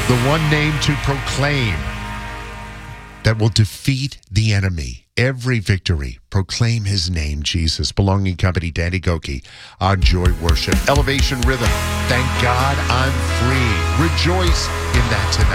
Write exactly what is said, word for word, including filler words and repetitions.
The one name to proclaim that will defeat the enemy. Every victory, proclaim his name, Jesus. Belonging Company, Danny Gokey on Joy Worship. Elevation Rhythm, thank God I'm free. Rejoice in that tonight.